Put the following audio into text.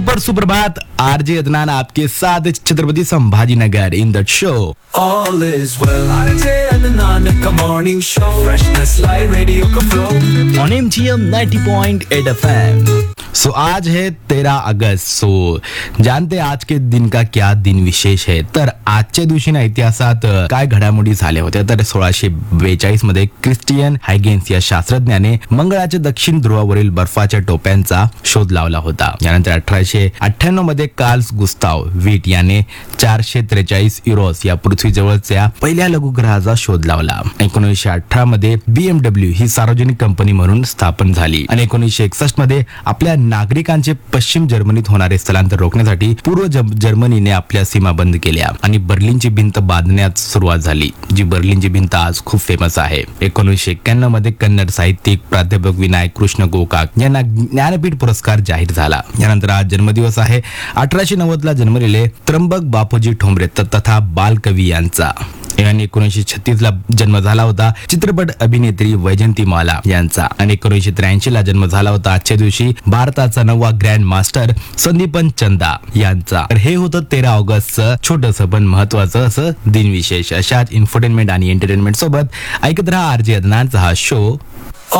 पर सुप्रभात, आरजे अदनान आपके साथ Chhatrapati Sambhaji Nagar in the show. All is well. RJ Adnan का morning show. Freshness like radio का flow. On MGM 90.8 FM. So आज है 13 अगस्त. सो जानते आज के दिन का क्या दिन विशेष आहे. तर आजच्या दिवशी ना इतिहासात काय घडामोडी झाल्या होत्या. तर 1642 मध्ये क्रिस्टियन हायगेन्स या शास्त्रज्ञाने मंगळाच्या दक्षिण ध्रुवावरील बर्फाच्या टोप्यांचा शोध लावला होता. यानंतर 1898 मध्ये कार्ल गुस्ताव वीट याने 443 युरोस या पृथ्वीजवळच्या पहिल्या लघुग्रहाचा शोध लावला. 1918 मध्ये BMW ही सार्वजनिक कंपनी म्हणून स्थापन झाली आणि 1961 मध्ये आपल्या नागरिकांचे पश्चिम जर्मनीत होणारे स्थलांतर रोखण्यासाठी पूर्व जर्मनीने आपल्या सीमा बंद केल्या आणि बर्लिनची भिंत बांधण्यास सुरुवात झाली, जी बर्लिनची भिंत आज खूप फेमस आहे. 1991 मध्ये कन्नड साहित्यिक प्राध्यापक विनायक कृष्ण गोकाक यांना ज्ञानपीठ पुरस्कार जाहीर झाला. यानंतर आज जन्मदिवस आहे 1890 ला जन्मलेले त्र्यंबक बापूजी ठोंबरे तथा बालकवी यांचा. आणि 1936 ला जन्म झाला होता चित्रपट अभिनेत्री वैजंतीमाला यांचा. आणि 1983 ला जन्म झाला होता आजच्या दिवशी भारताचा 9वा ग्रँड मास्टर संदीपन चंदा यांचा. तर हे होतं 13 ऑगस्टचं छोटंसं पण महत्वाचं असं दिनविशेष. अशाच इन्फोटेनमेंट आणि एंटरटेनमेंट सोबत ऐकत राहा आरजे अदनानचा हा शो